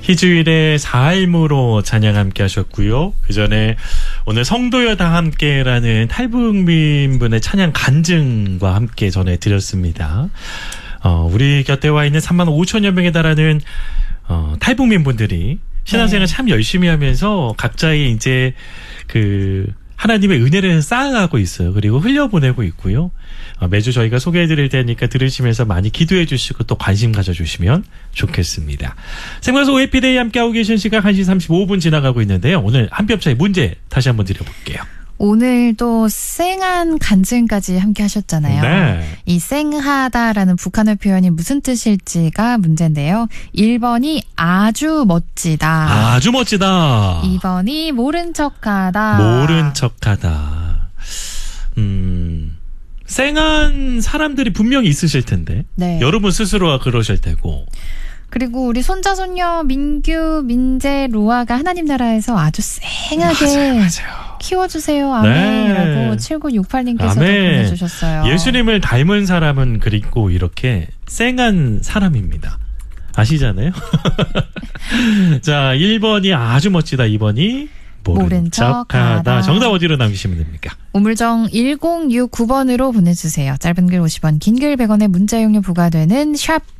희주일의 사할무로 찬양 함께 하셨고요. 그 전에 오늘 성도여 다 함께라는 탈북민분의 찬양 간증과 함께 전해드렸습니다. 우리 곁에 와 있는 3만 5천여 명에 달하는 탈북민분들이 신앙생활 참 열심히 하면서 각자의 이제 하나님의 은혜를 쌓아가고 있어요. 그리고 흘려보내고 있고요. 매주 저희가 소개해드릴 테니까 들으시면서 많이 기도해 주시고 또 관심 가져주시면 좋겠습니다. 생방송 해피데이 함께하고 계신 시각 1시 35분 지나가고 있는데요. 오늘 한 뼘 차이 문제 다시 한번 드려볼게요. 오늘 또 쌩한 간증까지 함께 하셨잖아요. 네. 이 쌩하다라는 북한어 표현이 무슨 뜻일지가 문제인데요. 1번이 아주 멋지다. 아주 멋지다. 2번이 모른 척하다. 모른 척하다. 쌩한 사람들이 분명히 있으실 텐데. 네. 여러분 스스로가 그러실 테고. 그리고 우리 손자, 손녀, 민규, 민재, 로아가 하나님 나라에서 아주 쌩하게 맞아요. 키워주세요. 아멘이라고 네. 7968님께서도 아멘. 보내주셨어요. 예수님을 닮은 사람은 그리고 이렇게 쌩한 사람입니다. 아시잖아요? 자, 1번이 아주 멋지다. 2번이 모른 척하다. 정답 어디로 남기시면 됩니까? 우물정 1069번으로 보내주세요. 짧은 글 50원, 긴 글 100원의 문자 용료 부과되는 샵